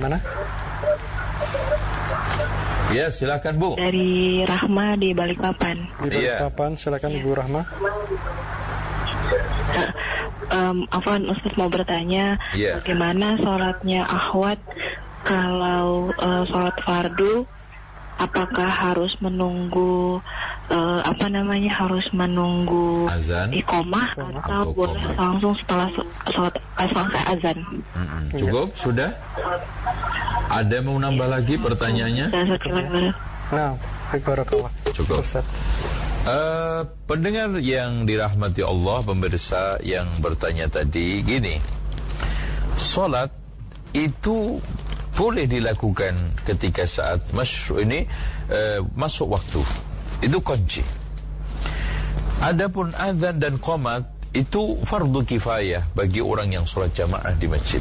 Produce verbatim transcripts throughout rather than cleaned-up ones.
mana? Ya, silakan Bu. Dari Rahma di Balikpapan. Di Balikpapan, yeah. Silakan Ibu Rahma. Uh, um, Afwan, Ustaz mau bertanya, yeah. bagaimana sholatnya akhwat kalau uh, sholat fardu? Apakah harus menunggu uh, apa namanya harus menunggu azan, iqomah atau, atau boleh koma. langsung setelah sholat selesai azan? Mm-hmm. Cukup ya. Sudah? Ada mau nambah ya. lagi pertanyaannya? Nah, cukup. Uh, pendengar yang dirahmati Allah, pemirsa yang bertanya tadi, gini, sholat itu boleh dilakukan ketika saat masyru ini uh, masuk waktu. Itu kunci. Adapun azan dan qomat itu fardu kifayah bagi orang yang sholat jamaah di masjid.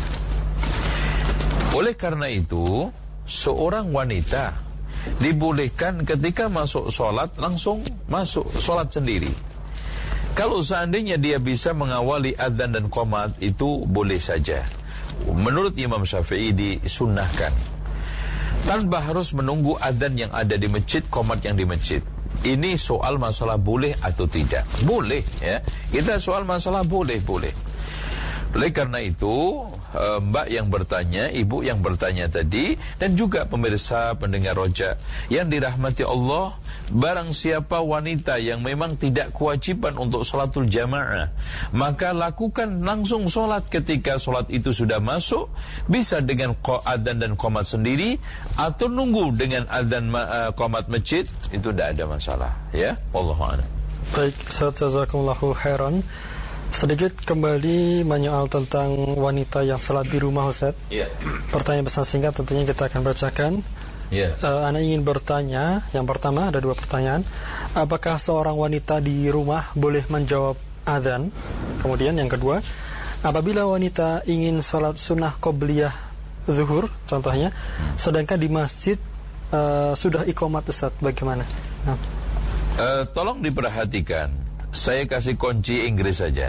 Oleh karena itu, seorang wanita dibolehkan ketika masuk sholat langsung masuk sholat sendiri. Kalau seandainya dia bisa mengawali azan dan qomat, itu boleh saja. Menurut Imam Syafi'i disunnahkan tanpa harus menunggu azan yang ada di masjid, qomat yang di masjid. Ini soal masalah boleh atau tidak. Boleh, ya. Kita soal masalah boleh, boleh. Oleh karena itu, Mbak yang bertanya, Ibu yang bertanya tadi, dan juga pemirsa pendengar Roja yang dirahmati Allah, barang siapa wanita yang memang tidak kewajiban untuk sholatul jamaah, maka lakukan langsung sholat ketika sholat itu sudah masuk, bisa dengan adzan dan qomat sendiri, atau nunggu dengan adzan uh, qomat masjid, itu tidak ada masalah, ya. Wallahu a'lam. Baik, jazakumullahu khairan. Sedikit kembali menyoal tentang wanita yang salat di rumah, Ustaz. Iya. Pertanyaan pesan singkat tentunya kita akan bacakan. Iya. Uh, Ana ingin bertanya, yang pertama ada dua pertanyaan. Apakah seorang wanita di rumah boleh menjawab adzan? Kemudian yang kedua, apabila wanita ingin salat sunnah qobliyah zuhur, contohnya, sedangkan di masjid uh, sudah iqomat, Ustaz, bagaimana? Nah. Uh, tolong diperhatikan. Saya kasih kunci Inggris saja.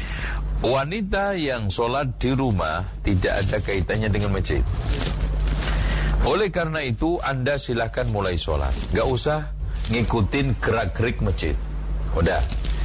Wanita yang sholat di rumah tidak ada kaitannya dengan masjid. Oleh karena itu, Anda silakan mulai sholat. Gak usah ngikutin gerak-gerik masjid. Udah.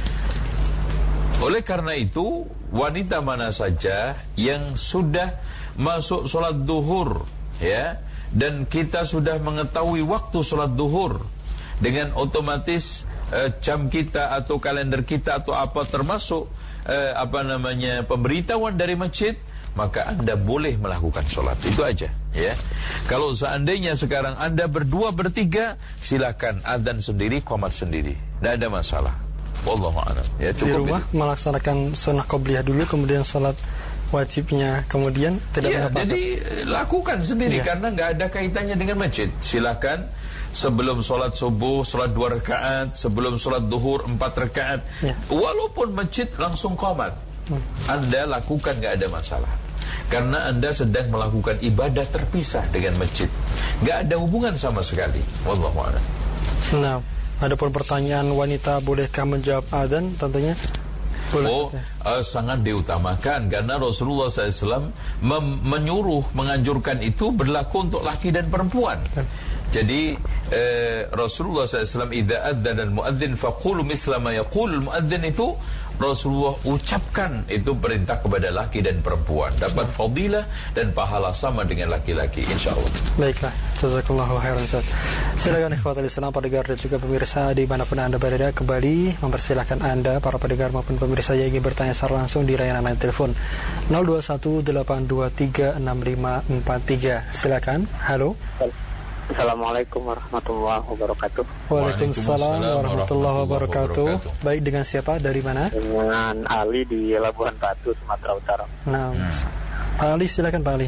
Oleh karena itu, wanita mana saja yang sudah masuk sholat duhur, ya, dan kita sudah mengetahui waktu sholat duhur, dengan otomatis uh, jam kita atau kalender kita atau apa termasuk uh, apa namanya pemberitahuan dari masjid, maka Anda boleh melakukan sholat. Itu aja, ya. Kalau seandainya sekarang Anda berdua bertiga, silakan adzan sendiri, qomat sendiri, tidak ada masalah. Wallahu a'lam. Ya, cukup. Di rumah itu. Melaksanakan sunnah qobliyah dulu, kemudian sholat wajibnya, kemudian tidak ya, mengapa. Jadi lakukan sendiri, ya. Karena nggak ada kaitannya dengan masjid. Silakan sebelum sholat subuh sholat dua rakaat, sebelum sholat duhur empat rakaat, ya. Walaupun masjid langsung qomat, hmm. Anda lakukan, nggak ada masalah. Karena Anda sedang melakukan ibadah terpisah dengan masjid, nggak ada hubungan sama sekali. Wallahu a'lam. Nah, adapun pertanyaan wanita bolehkah menjawab adzan, tentunya boleh. Oh, uh, sangat diutamakan karena Rasulullah shallallahu alaihi wasallam mem- menyuruh, menganjurkan itu berlaku untuk laki dan perempuan. Dan. Jadi eh, Rasulullah shallallahu alaihi wasallam idza adzana al-muadzin faqulu mithla ma yaqulu al-muadzin, itu Rasulullah ucapkan itu perintah kepada laki dan perempuan, dapat fadilah dan pahala sama dengan laki-laki, insyaallah. Baiklah, jazakallahu khairan, Ustaz. Silakan ikhwatul Islam, pendengar dan juga pemirsa dimanapun Anda berada, kembali mempersilahkan Anda para pendengar maupun pemirsa yang ingin bertanya secara langsung di layanan line telepon nol dua satu delapan dua tiga enam lima empat tiga. Silakan. Halo. Assalamualaikum warahmatullahi wabarakatuh. Waalaikumsalam warahmatullahi wabarakatuh. Baik, dengan siapa? Dari mana? Dengan Ali di Labuhan Batu, Sumatera Utara. Nah, hmm. Pak Ali, silakan Pak Ali.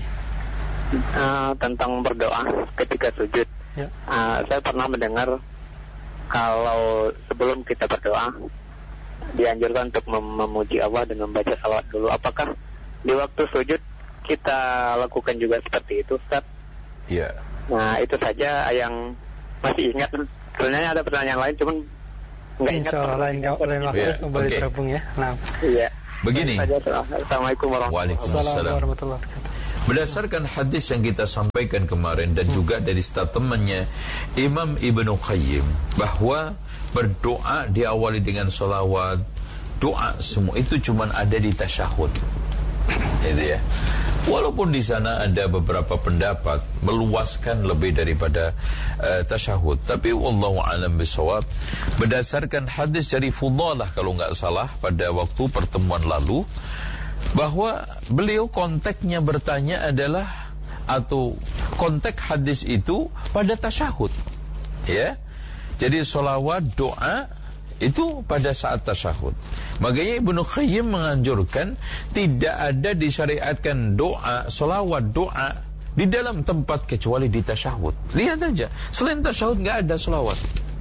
Uh, tentang berdoa ketika sujud. Ya. Uh, saya pernah mendengar kalau sebelum kita berdoa dianjurkan untuk mem- memuji Allah dan membaca salawat dulu. Apakah di waktu sujud kita lakukan juga seperti itu, Ustaz? Iya. Nah, itu saja yang masih ingat. Sebenarnya ada pertanyaan lain, cuman nggak ingat. Insya Allah lain, lain waktu yeah. Kembali terhubung, ya. Nah, iya. Begini. Assalamualaikum warahmatullahi wabarakatuh. Waalaikumsalam warahmatullahi wabarakatuh. Berdasarkan hadis yang kita sampaikan kemarin dan juga dari statementnya Imam Ibnu Qayyim, bahwa berdoa diawali dengan salawat, doa semua itu cuma ada di tasyahud. Itu ya. Walaupun di sana ada beberapa pendapat meluaskan lebih daripada uh, tasyahud, tapi wallahu a'lam bishawab, berdasarkan hadis dari Fudalah kalau enggak salah pada waktu pertemuan lalu, bahwa beliau konteksnya bertanya adalah, atau konteks hadis itu pada tasyahud, ya. Jadi solawat, doa itu pada saat tasyahud. Makanya Ibnu Qayyim menganjurkan tidak ada disyariatkan doa, solawat, doa di dalam tempat kecuali di tasyahud. Lihat aja, selain tasyahud nggak ada solawat.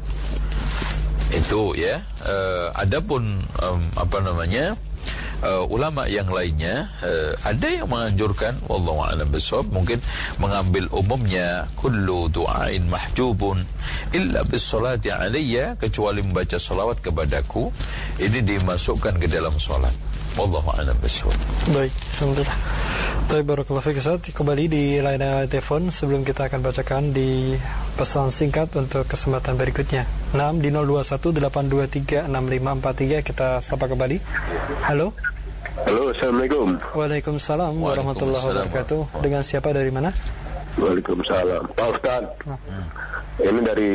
Itu ya. Uh, adapun um, apa namanya? Uh, ulama yang lainnya uh, ada yang menganjurkan, wallahu a'lam bishawab, mungkin mengambil umumnya kullu du'ain mahjubun illa bis salati alayya, kecuali membaca salawat kepadaku, ini dimasukkan ke dalam salat. Wallahu a'lam bishawab. Baik, alhamdulillah. Baik, barakallahu fiik Ustaz. Kembali di layanan telepon, sebelum kita akan bacakan di pesan singkat untuk kesempatan berikutnya. enam di nol dua satu delapan dua tiga enam lima empat tiga, kita sapa kembali. Halo. Halo, assalamualaikum. Waalaikumsalam warahmatullahi wabarakatuh. Dengan siapa, dari mana? Waalaikumsalam. Pak Ustaz, hmm. ini dari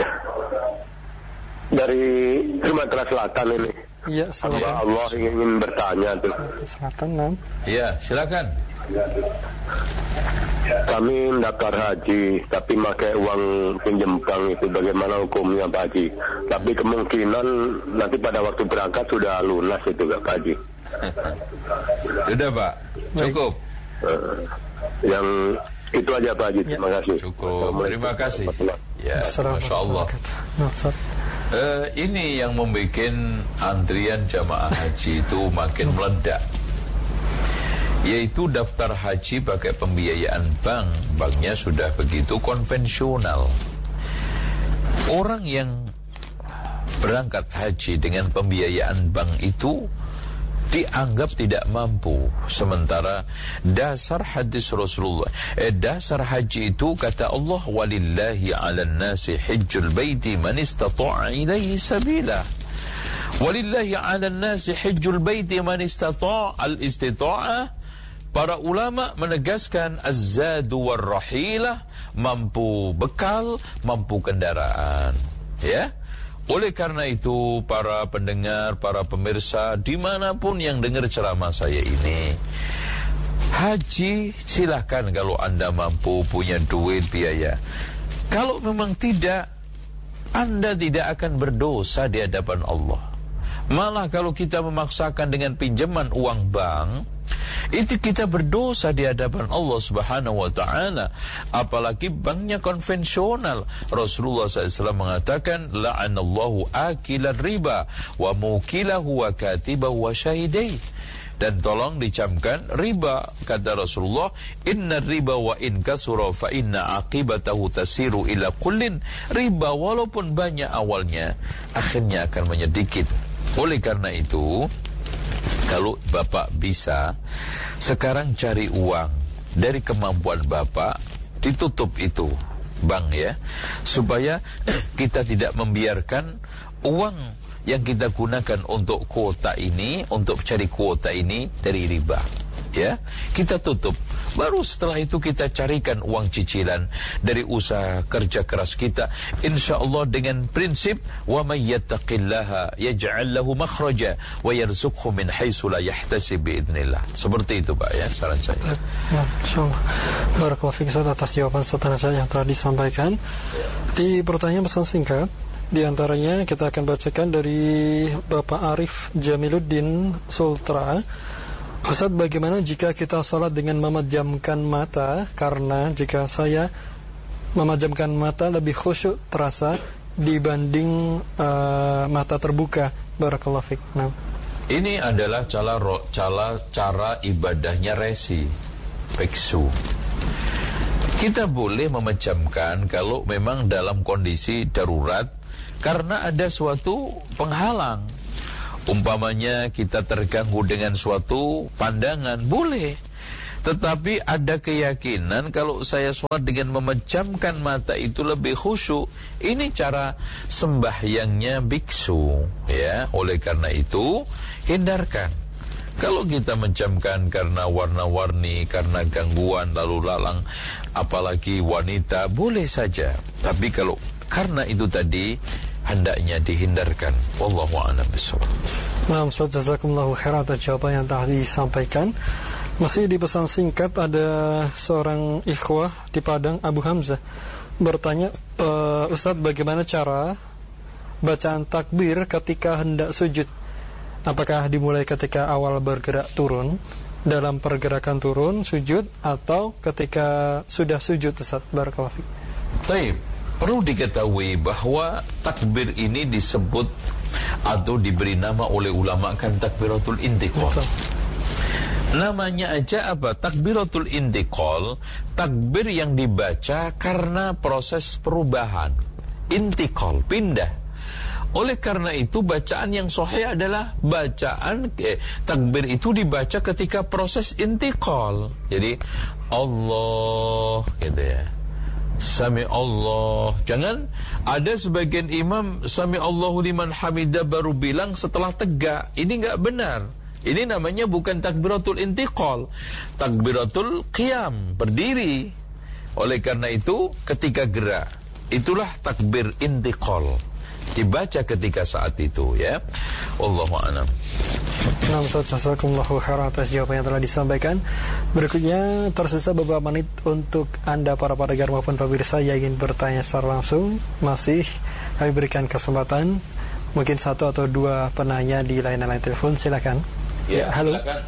dari Sumatera Selatan ini. Iya, Allah, Allah ingin bertanya tuh. Selatan, nam. Iya, silakan. Kami daftar haji, tapi pakai uang pinjam bank, itu bagaimana hukumnya Pak Haji? Tapi kemungkinan nanti pada waktu berangkat sudah lunas itu Pak Haji. Sudah Pak, cukup. Uh, yang itu aja Pak Haji, terima kasih. Cukup, terima kasih. Ya, Masya Allah. Uh, ini yang membuat antrian jamaah haji itu makin meledak, yaitu daftar haji pakai pembiayaan bank. Banknya sudah begitu konvensional. Orang yang berangkat haji dengan pembiayaan bank itu dianggap tidak mampu, sementara dasar hadis Rasulullah, eh, dasar haji itu kata Allah, walillahi 'alan nasi hajjul baiti man istata'a ilaihi sabila. Walillahi 'alan nasi hajjul baiti man istata'a, al-istita'ah, para ulama menegaskan az-zadu war-rahilah, mampu bekal, mampu kendaraan, ya. Oleh karena itu, para pendengar, para pemirsa, dimanapun yang dengar ceramah saya ini, haji silakan kalau Anda mampu, punya duit, biaya. Kalau memang tidak, Anda tidak akan berdosa di hadapan Allah. Malah kalau kita memaksakan dengan pinjaman uang bank, itu kita berdosa di hadapan Allah Subhanahu wa ta'ala. Apalagi banknya konvensional. Rasulullah shallallahu alaihi wasallam mengatakan, la'anallahu akilar riba wa mukilahu wa katibahu wa syahidai. Dan tolong dicamkan riba, kata Rasulullah, inna riba wa in kasura fa inna aqibatahu tasiru ila kullin. Riba walaupun banyak awalnya, akhirnya akan menyedikit. Oleh karena itu, kalau Bapak bisa sekarang cari uang dari kemampuan Bapak, ditutup itu bank ya, supaya kita tidak membiarkan uang yang kita gunakan untuk kuota ini, untuk cari kuota ini dari riba, ya. Kita tutup. Baru setelah itu kita carikan uang cicilan dari usaha kerja keras kita, insyaallah dengan prinsip wa may yattaqillaha yaj'al lahu makhraja wa yarzuqhu min haitsu la yahtasib biidznillah. Seperti itu Pak ya, saran saya. Nah, insyaallah. Barakallahu fiik atas jawaban setelah saya yang telah disampaikan. Di pertanyaan pesan singkat, di antaranya kita akan bacakan dari Bapak Arif Jamiluddin Sultra. Ustaz, bagaimana jika kita sholat dengan memejamkan mata? Karena jika saya memejamkan mata lebih khusyuk terasa dibanding uh, mata terbuka. Barakallahu fiik. Nah. Ini adalah cara, cara, cara ibadahnya resi, biksu. Kita boleh memejamkan kalau memang dalam kondisi darurat, karena ada suatu penghalang. Umpamanya kita terganggu dengan suatu pandangan, boleh. Tetapi ada keyakinan kalau saya sholat dengan memejamkan mata itu lebih khusyuk. Ini cara sembahyangnya biksu, ya. Oleh karena itu hindarkan. Kalau kita menjamkan karena warna-warni, karena gangguan lalu lalang, apalagi wanita, boleh saja. Tapi kalau karena itu tadi, hendaknya dihindarkan. Wallahu a'lam bishawab. Nah, Ustaz, jazakumullahu khairan atas jawaban yang tadi disampaikan. Masih di pesan singkat ada seorang ikhwah di Padang, Abu Hamzah, bertanya, e, Ustaz, bagaimana cara bacaan takbir ketika hendak sujud? Apakah dimulai ketika awal bergerak turun, dalam pergerakan turun sujud, atau ketika sudah sujud, Ustaz? Barakallahu fiik. Baik, perlu diketahui bahwa takbir ini disebut atau diberi nama oleh ulama kan takbiratul intiqal. Namanya aja apa? Takbiratul intiqal, takbir yang dibaca karena proses perubahan. Intiqal, pindah. Oleh karena itu bacaan yang sahih adalah bacaan eh, takbir itu dibaca ketika proses intiqal. Jadi Allah gitu ya. Sami Allah. Jangan ada sebagian imam Sami Allahu liman hamidah baru bilang setelah tegak. Ini enggak benar. Ini namanya bukan takbiratul intiqal, takbiratul qiyam, berdiri. Oleh karena itu ketika gerak, itulah takbir intiqal, dibaca ketika saat itu, ya. Wallahu a'lam. Nah, Ustaz, jazakumullahu khairan atas jawaban yang telah disampaikan. Berikutnya tersisa beberapa menit untuk Anda para pendengar maupun pemirsa yang ingin bertanya secara langsung. Masih kami berikan kesempatan, mungkin satu atau dua penanya di layanan telepon. Silakan. Ya, halo. Silakan.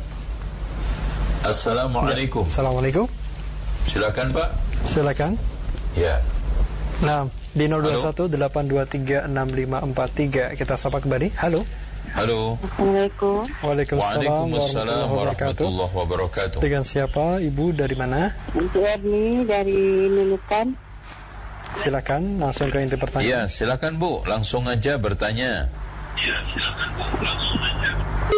Assalamualaikum. Ya, Assalamualaikum. Silakan, Pak. Silakan. Ya. Nah, di nol dua satu delapan dua tiga enam lima empat tiga kita sapa kembali. Halo. Halo. Assalamualaikum. Waalaikumsalam warahmatullahi wabarakatuh. Dengan siapa? Ibu dari mana? Ibu Erni dari Nunukan. Silakan langsung ke inti pertanyaan. Ya, silakan Bu, langsung aja bertanya. Ya, silakan Bu, langsung aja.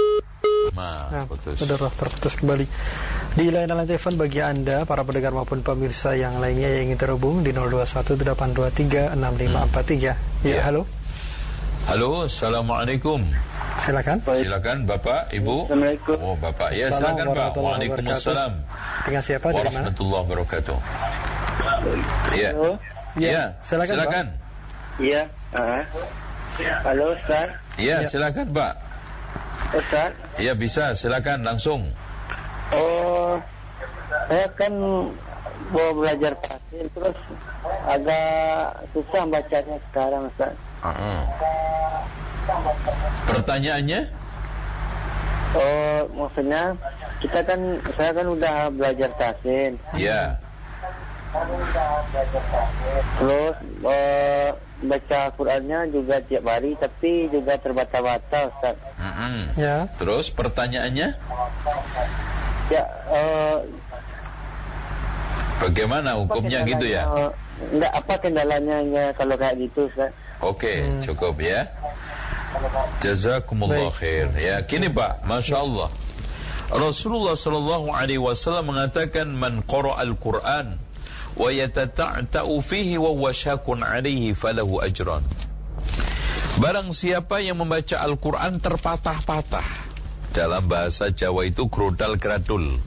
Nah, sudah terputus kembali. Di layanan telepon bagi Anda para pendengar maupun pemirsa yang lainnya yang ingin terhubung di nol dua satu delapan dua tiga enam lima empat tiga. Ya, ya, halo. Halo, Assalamualaikum. Silakan. Silakan Bapak, Ibu. Assalamualaikum. Oh, Bapak. Ya, silakan Pak. Waalaikumsalam. Dengan siapa dari mana? Warahmatullahi wabarakatuh. Ya. Halo. Ya, silakan. Silakan. Iya, uh, halo Ustaz. Ya, silakan Pak. Ustaz. Ya, bisa, silakan langsung. Oh, saya kan mau belajar tafsir terus agak susah bacanya sekarang, Ustaz. Uh-uh. Pertanyaannya? Oh, maksudnya kita kan, saya kan udah belajar tafsir. Ya. Terus uh, baca Qurannya juga tiap hari, tapi juga terbata-bata, Ustaz. Uh-uh. Ya. Terus pertanyaannya? Ya. Uh, Bagaimana hukumnya gitu ya? Uh, enggak, apa kendalanya ya kalau kayak gitu, Ustaz? Oke, hmm. cukup ya. Jazakumullah khair. Ya, kini Pak, Masya Allah. Rasulullah sallallahu alaihi wasallam mengatakan, man qara'al Qur'an wa yatata'ta'u fihi wa huwa syakun alaihi falahu ajran. Barang siapa yang membaca Al-Quran terpatah-patah, dalam bahasa Jawa itu grodal-gradul,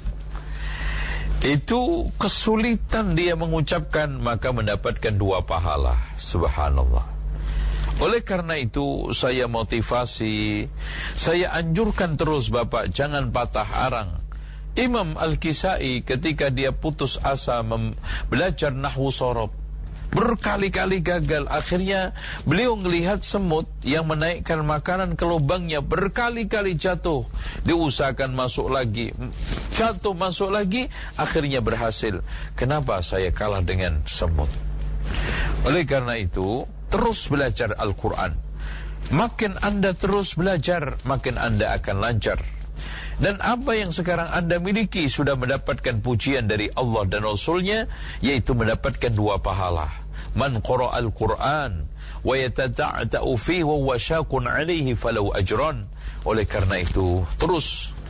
itu kesulitan dia mengucapkan, maka mendapatkan dua pahala. Subhanallah. Oleh karena itu saya motivasi, saya anjurkan terus Bapak, jangan patah arang. Imam Al-Kisai ketika dia putus asa mem- belajar nahwu sorob, berkali-kali gagal. Akhirnya beliau melihat semut yang menaikkan makanan ke lubangnya, berkali-kali jatuh. Diusahakan masuk lagi, jatuh masuk lagi, akhirnya berhasil. Kenapa saya kalah dengan semut? Oleh karena itu, terus belajar Al-Quran. Makin Anda terus belajar, makin Anda akan lancar. Dan apa yang sekarang Anda miliki sudah mendapatkan pujian dari Allah dan Rasulnya, yaitu mendapatkan dua pahala. Man qara'al Qur'an wa yatata'ta'u fihi wa huwa syakun 'alaihi falahu ajran. Oleh karena itu, terus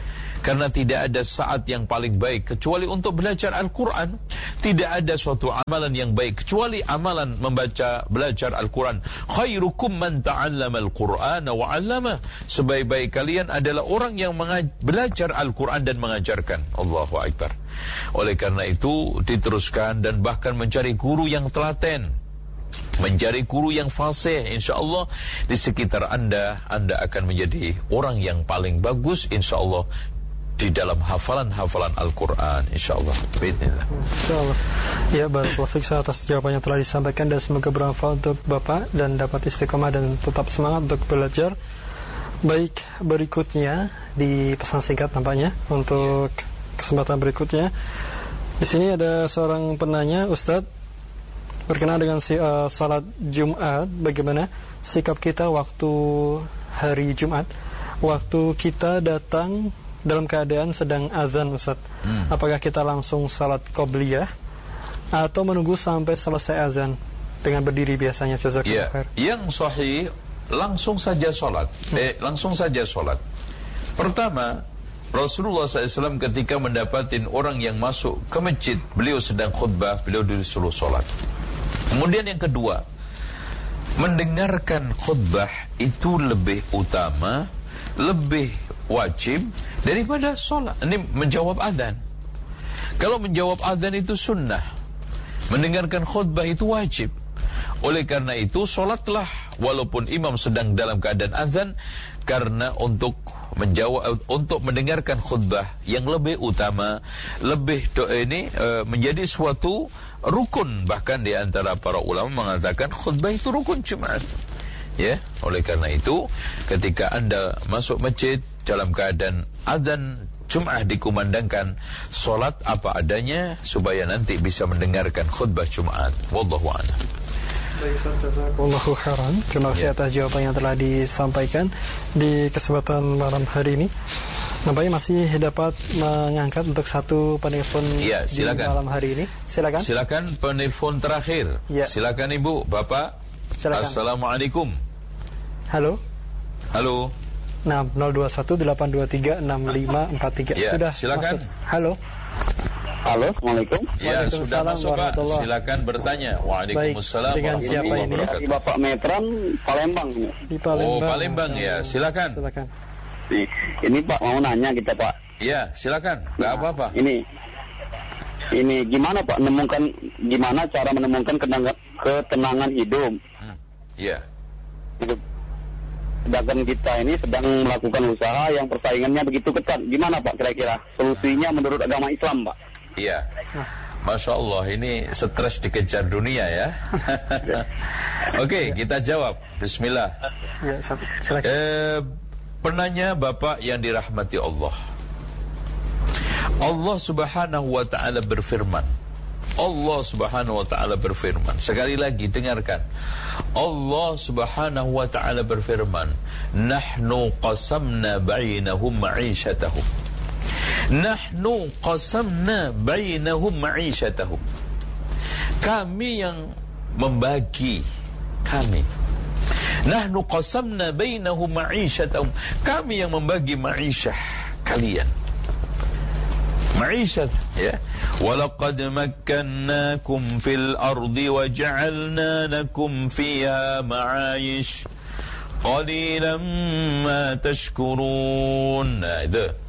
Karena tidak ada saat yang paling baik kecuali untuk belajar Al-Quran. Tidak ada suatu amalan yang baik kecuali amalan membaca, belajar Al-Quran. Khairukum man ta'allama Al-Qur'ana wa 'allama. Sebaik-baik kalian adalah orang yang belajar Al-Quran dan mengajarkan. Allahu Akbar. Oleh karena itu diteruskan dan bahkan mencari guru yang telaten, mencari guru yang fasih, insyaallah di sekitar anda, anda akan menjadi orang yang paling bagus insyaallah di dalam hafalan-hafalan Al-Quran insyaallah. Bismillah. Insyaallah. Ya, barakallahu fiik atas jawaban yang telah disampaikan dan semoga bermanfaat untuk Bapak dan dapat istiqomah dan tetap semangat untuk belajar. Baik, berikutnya di pesan singkat nampaknya untuk kesempatan berikutnya. Di sini ada seorang penanya, Ustadz, berkenaan dengan si, uh, salat Jumat, bagaimana sikap kita waktu hari Jumat, waktu kita datang dalam keadaan sedang azan, Ustaz. Hmm. Apakah kita langsung salat qobliyah atau menunggu sampai selesai azan dengan berdiri biasanya? Jazakallahu khair. Yang sahih langsung saja salat. Hmm. Eh, langsung saja salat. Pertama, Rasulullah shallallahu alaihi wasallam ketika mendapatin orang yang masuk ke masjid, beliau sedang khutbah, beliau disuruh salat. Kemudian yang kedua, mendengarkan khutbah itu lebih utama, lebih wajib daripada solat. Ini menjawab adzan. Kalau menjawab adzan itu sunnah, mendengarkan khutbah itu wajib. Oleh karena itu solatlah walaupun imam sedang dalam keadaan adzan, karena untuk menjawab, untuk mendengarkan khutbah yang lebih utama, lebih doa ini e, menjadi suatu rukun. Bahkan di antara para ulama mengatakan khutbah itu rukun Jumat. Ya, oleh karena itu ketika anda masuk masjid dalam keadaan adzan Jumat dikumandangkan, solat apa adanya supaya nanti bisa mendengarkan khutbah Jumat. Wallahu a'lam. Jazakallahu khairan. Terima kasih atas jawaban yang telah disampaikan di kesempatan malam hari ini. Nampaknya masih dapat mengangkat untuk satu penelpon ya, di malam hari ini. Silakan. Silakan penelpon terakhir. Ya. Silakan Ibu, Bapak. Silakan. Assalamualaikum. Halo. Halo. Nah, nol dua satu delapan dua tiga enam lima empat tiga. Ya, sudah silakan. Masuk. Halo. Halo, Assalamualaikum. Ya, sudah masuk Pak. Silakan bertanya. Waalaikumsalam. Dengan siapa ini? Di Bapak Metran, Palembang. Di Palembang. Oh, Palembang ya. Silakan. Silakan. Ini Pak mau nanya kita Pak. Ya, silakan. Enggak nah, apa-apa. Ini ini gimana Pak menemukan gimana cara menemukan ketenangan, ketenangan hidup? Hmm. Ya. Hidup. Sedangkan kita ini sedang melakukan usaha yang persaingannya begitu ketat. Gimana Pak kira-kira solusinya menurut agama Islam Pak? Iya. Masya Allah, ini stres dikejar dunia ya. Oke, okay, kita jawab. Bismillah. Ya, silakan. Eh, penanya Bapak yang dirahmati Allah. Allah Subhanahu wa taala berfirman. Allah Subhanahu wa taala berfirman. Sekali lagi dengarkan. Allah Subhanahu wa taala berfirman, "Nahnu qasamna bainahum ma'isyatahum." Nahnu qasamna bainahum ma'isyatahum. Kami yang membagi, kami. Nahnu qasamna bainahum ma'isyatahum. Kami yang membagi ma'isyah kalian. Ma'isyat, ya. Walaqad makkannakum fil ardi wa ja'alna lakum fiha ma'ayish qalilan ma tashkurun. Nah, itu